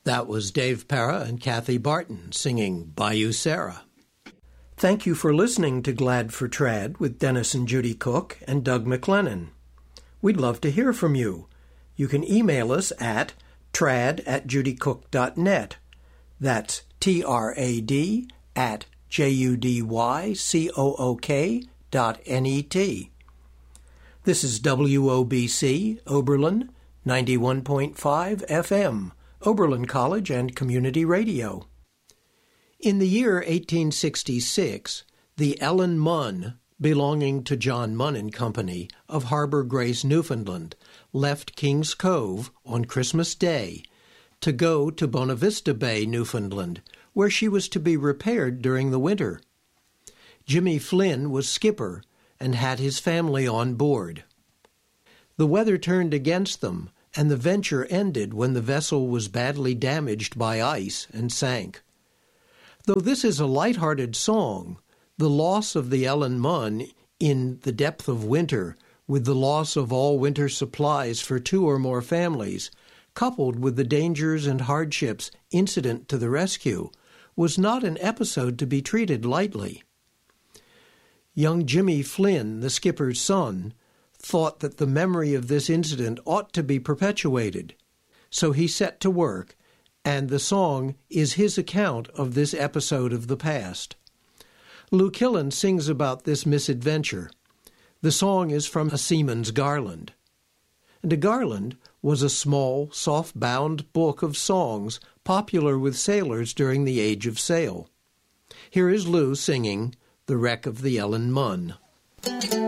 That was Dave Para and Kathy Barton singing Bayou Sarah. Thank you for listening to Glad for Trad with Dennis and Judy Cook and Doug McLennan. We'd love to hear from you. You can email us at trad@judycook.net. That's trad@judycook.net. This is WOBC, Oberlin, 91.5 FM, Oberlin College and Community Radio. In the year 1866, the Ellen Munn, belonging to John Munn and Company of Harbor Grace, Newfoundland, left Kings Cove on Christmas Day to go to Bonavista Bay, Newfoundland, where she was to be repaired during the winter. Jimmy Flynn was skipper and had his family on board. The weather turned against them, and the venture ended when the vessel was badly damaged by ice and sank. Though this is a light-hearted song, the loss of the Ellen Munn in the depth of winter, with the loss of all winter supplies for 2 or more families, coupled with the dangers and hardships incident to the rescue, was not an episode to be treated lightly. Young Jimmy Flynn, the skipper's son, thought that the memory of this incident ought to be perpetuated. So he set to work, and the song is his account of this episode of the past. Lou Killen sings about this misadventure. The song is from A Seaman's Garland. And a garland was a small, soft-bound book of songs popular with sailors during the Age of Sail. Here is Lou singing The Wreck of the Ellen Munn.